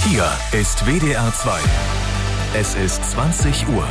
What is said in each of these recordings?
Hier ist WDR 2. Es ist 20 Uhr.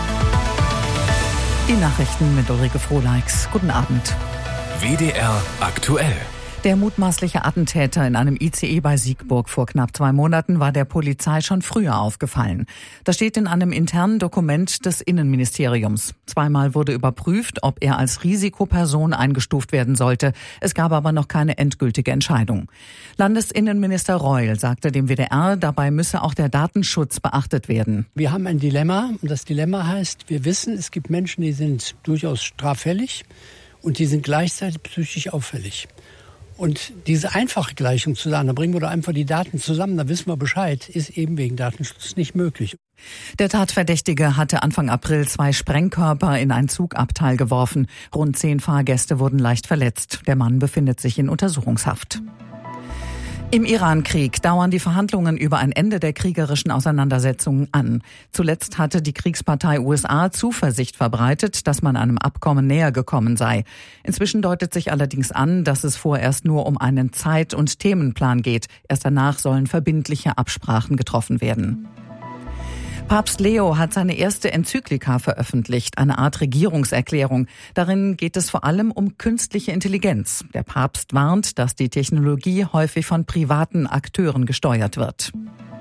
Die Nachrichten mit Ulrike Frohleix. Guten Abend. WDR aktuell. Der mutmaßliche Attentäter in einem ICE bei Siegburg vor knapp 2 Monaten war der Polizei schon früher aufgefallen. Das steht in einem internen Dokument des Innenministeriums. 2-mal wurde überprüft, ob er als Risikoperson eingestuft werden sollte. Es gab aber noch keine endgültige Entscheidung. Landesinnenminister Reul sagte dem WDR, dabei müsse auch der Datenschutz beachtet werden. Wir haben ein Dilemma und das Dilemma heißt, wir wissen, es gibt Menschen, die sind durchaus straffällig und die sind gleichzeitig psychisch auffällig. Und diese einfache Gleichung zu sagen, da bringen wir doch einfach die Daten zusammen, da wissen wir Bescheid, ist eben wegen Datenschutz nicht möglich. Der Tatverdächtige hatte Anfang April 2 Sprengkörper in ein Zugabteil geworfen. Rund 10 Fahrgäste wurden leicht verletzt. Der Mann befindet sich in Untersuchungshaft. Im Iran-Krieg dauern die Verhandlungen über ein Ende der kriegerischen Auseinandersetzungen an. Zuletzt hatte die Kriegspartei USA Zuversicht verbreitet, dass man einem Abkommen näher gekommen sei. Inzwischen deutet sich allerdings an, dass es vorerst nur um einen Zeit- und Themenplan geht. Erst danach sollen verbindliche Absprachen getroffen werden. Papst Leo hat seine erste Enzyklika veröffentlicht, eine Art Regierungserklärung. Darin geht es vor allem um künstliche Intelligenz. Der Papst warnt, dass die Technologie häufig von privaten Akteuren gesteuert wird.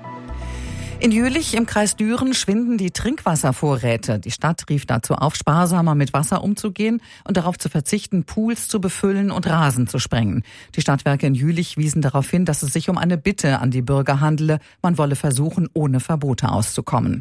In Jülich im Kreis Düren schwinden die Trinkwasservorräte. Die Stadt rief dazu auf, sparsamer mit Wasser umzugehen und darauf zu verzichten, Pools zu befüllen und Rasen zu sprengen. Die Stadtwerke in Jülich wiesen darauf hin, dass es sich um eine Bitte an die Bürger handele. Man wolle versuchen, ohne Verbote auszukommen.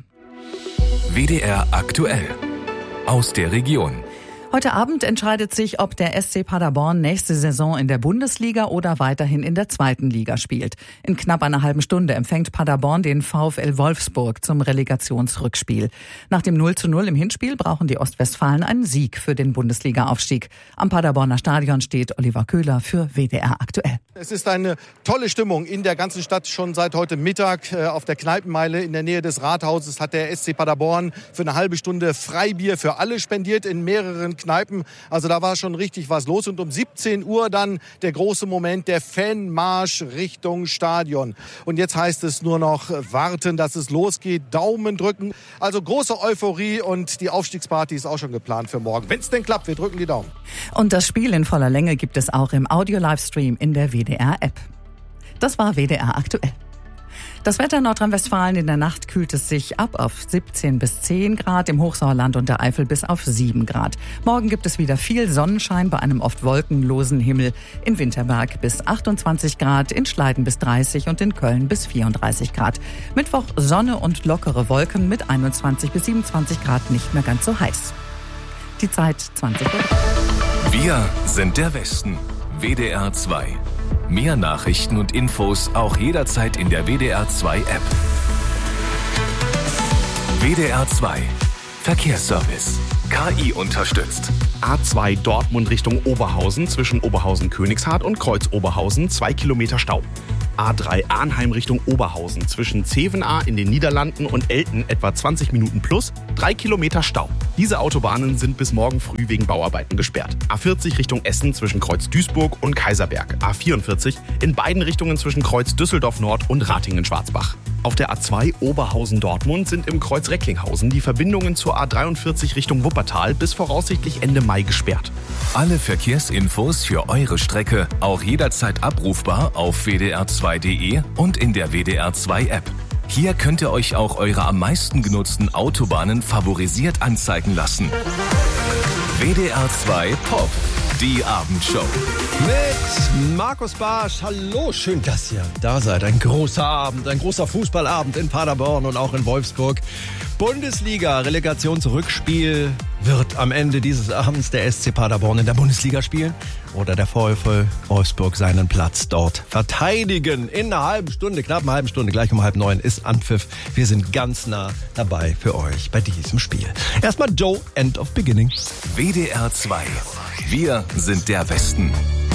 WDR aktuell. Aus der Region. Heute Abend entscheidet sich, ob der SC Paderborn nächste Saison in der Bundesliga oder weiterhin in der 2. Liga spielt. In knapp einer halben Stunde empfängt Paderborn den VfL Wolfsburg zum Relegationsrückspiel. Nach dem 0:0 im Hinspiel brauchen die Ostwestfalen einen Sieg für den Bundesliga-Aufstieg. Am Paderborner Stadion steht Oliver Köhler für WDR aktuell. Es ist eine tolle Stimmung in der ganzen Stadt. Schon seit heute Mittag auf der Kneipenmeile in der Nähe des Rathauses hat der SC Paderborn für eine halbe Stunde Freibier für alle spendiert in mehreren Kneipen. Also da war schon richtig was los. Und um 17 Uhr dann der große Moment, der Fanmarsch Richtung Stadion. Und jetzt heißt es nur noch warten, dass es losgeht, Daumen drücken. Also große Euphorie und die Aufstiegsparty ist auch schon geplant für morgen. Wenn es denn klappt, wir drücken die Daumen. Und das Spiel in voller Länge gibt es auch im Audio-Livestream in der WDR-App. Das war WDR aktuell. Das Wetter in Nordrhein-Westfalen: in der Nacht kühlt es sich ab auf 17 bis 10 Grad, im Hochsauerland und der Eifel bis auf 7 Grad. Morgen gibt es wieder viel Sonnenschein bei einem oft wolkenlosen Himmel. In Winterberg bis 28 Grad, in Schleiden bis 30 und in Köln bis 34 Grad. Mittwoch Sonne und lockere Wolken mit 21 bis 27 Grad, nicht mehr ganz so heiß. Die Zeit 20 Uhr. Wir sind der Westen. WDR 2. Mehr Nachrichten und Infos auch jederzeit in der WDR 2 App. WDR 2. Verkehrsservice. KI unterstützt. A2 Dortmund Richtung Oberhausen zwischen Oberhausen-Königshardt und Kreuz-Oberhausen 2 Kilometer Stau. A3 Arnheim Richtung Oberhausen zwischen Zevenaar in den Niederlanden und Elten etwa 20 Minuten plus 3 Kilometer Stau. Diese Autobahnen sind bis morgen früh wegen Bauarbeiten gesperrt. A40 Richtung Essen zwischen Kreuz Duisburg und Kaiserberg. A44 in beiden Richtungen zwischen Kreuz Düsseldorf Nord und Ratingen-Schwarzbach. Auf der A2 Oberhausen-Dortmund sind im Kreuz Recklinghausen die Verbindungen zur A43 Richtung Wuppertal bis voraussichtlich Ende Mai gesperrt. Alle Verkehrsinfos für eure Strecke auch jederzeit abrufbar auf wdr2.de und in der WDR 2 App. Hier könnt ihr euch auch eure am meisten genutzten Autobahnen favorisiert anzeigen lassen. WDR 2 Pop, die Abendshow. Mit Markus Barsch. Hallo, schön, dass ihr da seid. Ein großer Abend, ein großer Fußballabend in Paderborn und auch in Wolfsburg. Bundesliga-Relegationsrückspiel. Wird am Ende dieses Abends der SC Paderborn in der Bundesliga spielen oder der VfL Wolfsburg seinen Platz dort verteidigen? In einer halben Stunde, knapp einer halben Stunde, gleich um 8:30 ist Anpfiff. Wir sind ganz nah dabei für euch bei diesem Spiel. Erstmal Joe, End of Beginning. WDR 2. Wir sind der Westen.